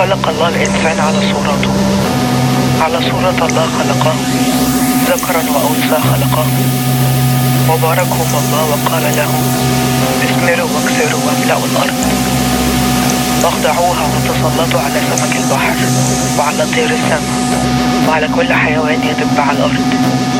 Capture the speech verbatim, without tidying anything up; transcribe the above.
خلق الله الإنسان على صورته، على صورة الله خلقه، ذكرا وأنثى خلقه. وباركهم الله وقال لهم: اثمروا واكثروا واملأوا الأرض، واخضعوها وتسلطوا على سمك البحر وعلى طير السماء وعلى كل حيوان يدب على الأرض.